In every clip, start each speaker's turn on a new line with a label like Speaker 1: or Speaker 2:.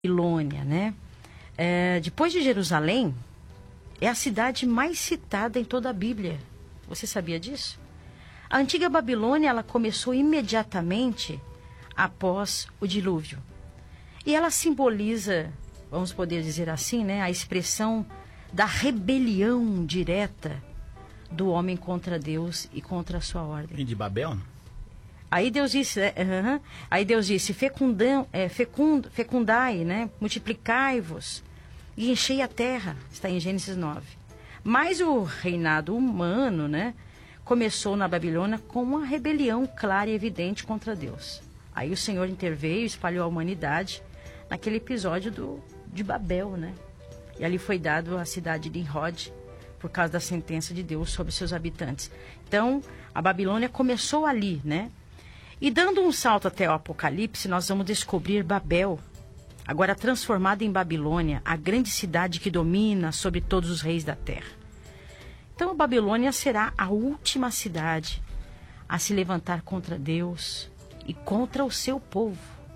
Speaker 1: Babilônia, né? Depois de Jerusalém, é a cidade mais citada em toda a Bíblia. Você sabia disso? A antiga Babilônia, ela começou imediatamente após o dilúvio. E ela simboliza, vamos poder dizer assim, né, a expressão da rebelião direta do homem contra Deus e contra a sua ordem.
Speaker 2: E de Babel?
Speaker 1: Aí Deus disse, fecundai, né, multiplicai-vos e enchei a terra, está em Gênesis 9. Mas o reinado humano, né, começou na Babilônia com uma rebelião clara e evidente contra Deus. Aí o Senhor interveio e espalhou a humanidade naquele episódio de Babel, né? E ali foi dado a cidade de Nimrod por causa da sentença de Deus sobre seus habitantes. Então, a Babilônia começou ali, né? E dando um salto até o Apocalipse, nós vamos descobrir Babel, agora transformada em Babilônia, a grande cidade que domina sobre todos os reis da terra. Então, a Babilônia será a última cidade a se levantar contra Deus e contra o seu povo.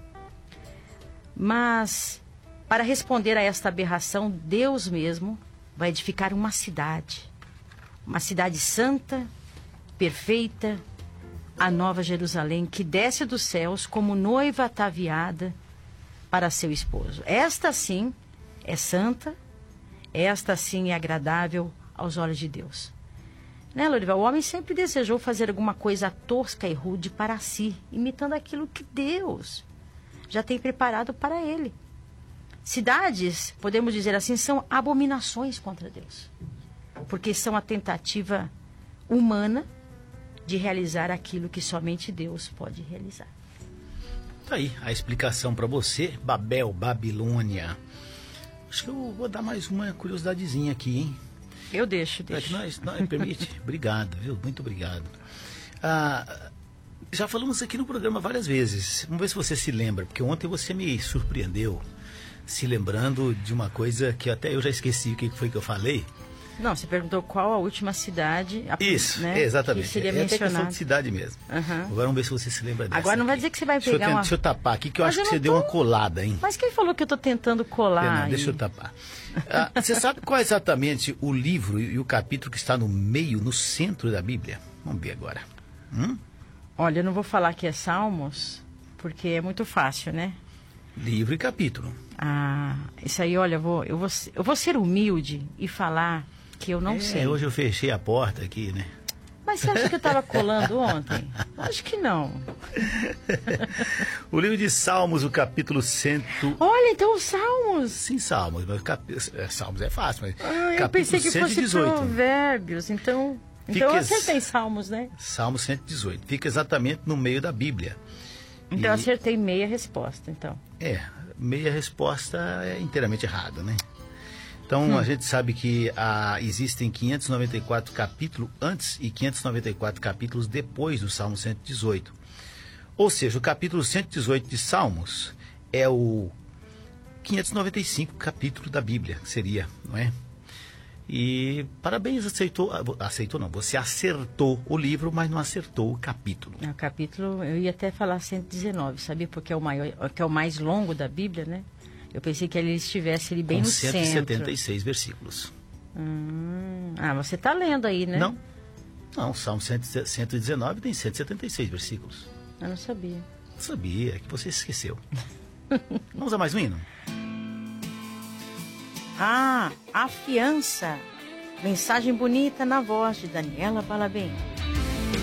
Speaker 1: Mas, para responder a esta aberração, Deus mesmo vai edificar uma cidade santa, perfeita, a Nova Jerusalém, que desce dos céus como noiva ataviada para seu esposo. Esta sim é santa, esta sim é agradável aos olhos de Deus. Né, Lorival? O homem sempre desejou fazer alguma coisa tosca e rude para si, imitando aquilo que Deus já tem preparado para ele. Cidades, podemos dizer assim, são abominações contra Deus, porque são a tentativa humana de realizar aquilo que somente Deus pode realizar.
Speaker 2: Tá aí a explicação para você, Babel, Babilônia. Acho que eu vou dar mais uma curiosidadezinha aqui, hein?
Speaker 1: Eu deixo.
Speaker 2: Não, permite? Obrigado, viu? Muito obrigado. Já falamos aqui no programa várias vezes. Vamos ver se você se lembra, porque ontem você me surpreendeu se lembrando de uma coisa que até eu já esqueci o que foi que eu falei.
Speaker 1: Não, você perguntou qual a última cidade.
Speaker 2: Isso,
Speaker 1: né,
Speaker 2: exatamente.
Speaker 1: Que seria
Speaker 2: até questão
Speaker 1: mencionada.
Speaker 2: de cidade mesmo.
Speaker 1: Uhum.
Speaker 2: Agora vamos ver se você se lembra dessa.
Speaker 1: Agora não vai
Speaker 2: aqui.
Speaker 1: dizer que você vai pegar
Speaker 2: Deixa eu tapar aqui, que eu acho que você deu uma colada, hein?
Speaker 1: Mas quem falou que eu estou tentando colar?
Speaker 2: Não, deixa eu tapar. Você sabe qual é exatamente o livro e o capítulo que está no meio, no centro da Bíblia? Vamos ver agora.
Speaker 1: Olha, eu não vou falar que é Salmos, porque é muito fácil, né?
Speaker 2: Livro e capítulo.
Speaker 1: Isso aí, olha, eu vou ser humilde e falar que eu não sei.
Speaker 2: Hoje eu fechei a porta aqui, né?
Speaker 1: Mas você acha que eu estava colando ontem? Acho que não.
Speaker 2: O livro de Salmos, o capítulo 100...
Speaker 1: Olha, então os Salmos.
Speaker 2: Sim, Salmos. Mas Salmos é fácil, mas...
Speaker 1: eu pensei que
Speaker 2: 118.
Speaker 1: fosse Provérbios, então eu acertei Salmos, né?
Speaker 2: Salmo 118. Fica exatamente no meio da Bíblia.
Speaker 1: Então eu acertei meia resposta, então.
Speaker 2: Meia resposta é inteiramente errada, né? Então, a gente sabe que existem 594 capítulos antes e 594 capítulos depois do Salmo 118. Ou seja, o capítulo 118 de Salmos é o 595 capítulo da Bíblia, seria, não é? E parabéns, você acertou o livro, mas não acertou o capítulo.
Speaker 1: O capítulo, eu ia até falar 119, sabia? Porque é o maior, que é o mais longo da Bíblia, né? Eu pensei que ele estivesse ali bem no centro.
Speaker 2: 176 versículos.
Speaker 1: Você está lendo aí, né?
Speaker 2: Não, o Salmo 119 tem 176 versículos.
Speaker 1: Eu não sabia.
Speaker 2: Sabia, é que você esqueceu. Vamos a mais um hino?
Speaker 1: A fiança. Mensagem bonita na voz de Daniela Balabem.